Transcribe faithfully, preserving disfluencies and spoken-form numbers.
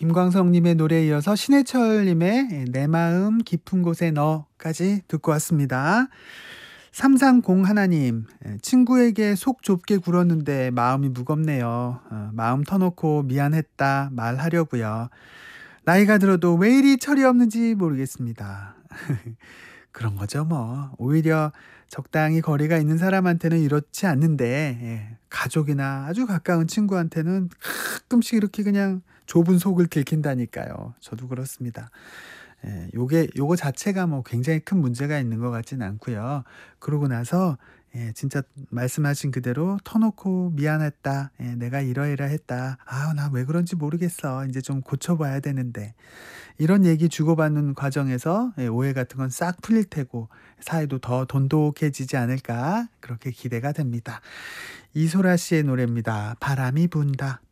김광석님의 노래에 이어서 신해철님의 내 마음 깊은 곳에 너까지 듣고 왔습니다. 삼삼공 하나님, 친구에게 속 좁게 굴었는데 마음이 무겁네요. 어, 마음 터놓고 미안했다 말하려고요. 나이가 들어도 왜 이리 철이 없는지 모르겠습니다. 그런 거죠, 뭐. 오히려 적당히 거리가 있는 사람한테는 이렇지 않는데, 예, 가족이나 아주 가까운 친구한테는 가끔씩 이렇게 그냥 좁은 속을 들킨다니까요. 저도 그렇습니다. 예, 요게 요거 자체가 뭐 굉장히 큰 문제가 있는 것 같진 않고요. 그러고 나서 예, 진짜 말씀하신 그대로 터놓고 "미안했다. 예, 내가 이러이러했다. 아 나 왜 그런지 모르겠어. 인제 좀 고쳐 봐야 되는데." 이런 얘기 주고받는 과정에서 예, 오해 같은 건 싹 풀릴 테고 사이도 더 돈독해지지 않을까 그렇게 기대가 됩니다. 이소라 씨의 노래입니다. 바람이 분다.